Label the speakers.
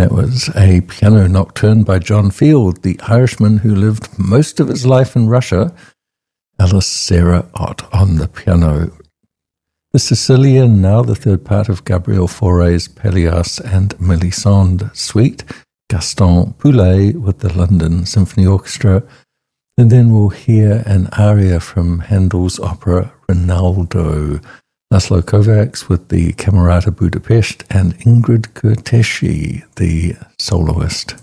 Speaker 1: That was a piano nocturne by John Field, the Irishman who lived most of his life in Russia. Alice Sarah Ott on the piano. The Sicilian, now the third part of Gabriel Fauré's Pelléas and Mélisande suite. Gaston Poulet with the London Symphony Orchestra. And then we'll hear an aria from Handel's opera Rinaldo. Laszlo Kovacs with the Camerata Budapest and Ingrid Kurteshi, the soloist.